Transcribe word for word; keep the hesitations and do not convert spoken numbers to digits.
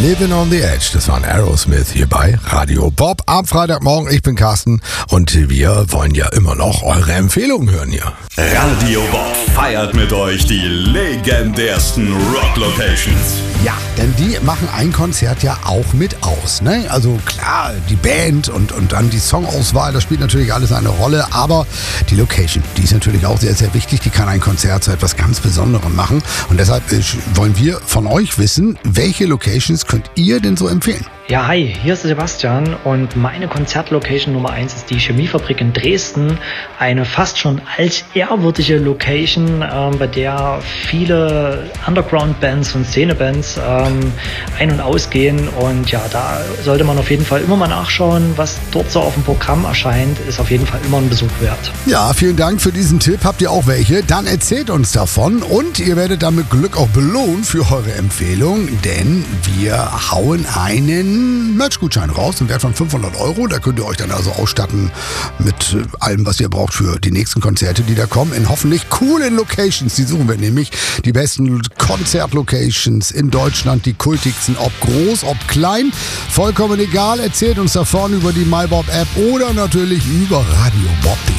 Living on the Edge, das war ein Aerosmith hier bei Radio Bob am Freitagmorgen. Ich bin Carsten und wir wollen ja immer noch eure Empfehlungen hören hier. Radio Bob feiert mit euch die legendärsten Rock-Locations. Ja, denn die machen ein Konzert ja auch mit aus, ne? Also klar, die Band und, und dann die Songauswahl, das spielt natürlich alles eine Rolle, aber die Location, die ist natürlich auch sehr, sehr wichtig. Die kann ein Konzert zu etwas ganz Besonderem machen und deshalb äh, wollen wir von euch wissen, welche Locations könnt ihr denn so empfehlen? Ja, hi, hier ist Sebastian und meine Konzertlocation Nummer eins ist die Chemiefabrik in Dresden. Eine fast schon altehrwürdige Location, ähm, bei der viele Underground-Bands und Szene-Bands ähm, ein- und ausgehen. Und ja, da sollte man auf jeden Fall immer mal nachschauen, was dort so auf dem Programm erscheint. Ist auf jeden Fall immer ein Besuch wert. Ja, vielen Dank für diesen Tipp. Habt ihr auch welche? Dann erzählt uns davon und ihr werdet damit Glück auch belohnt für eure Empfehlung, denn wir hauen einen Merch-Gutschein raus im Wert von fünfhundert Euro. Da könnt ihr euch dann also ausstatten mit allem, was ihr braucht für die nächsten Konzerte, die da kommen. In hoffentlich coolen Locations. Die suchen wir nämlich. Die besten Konzertlocations in Deutschland. Die kultigsten, ob groß, ob klein. Vollkommen egal. Erzählt uns davon über die MyBob-App oder natürlich über radiobob punkt de.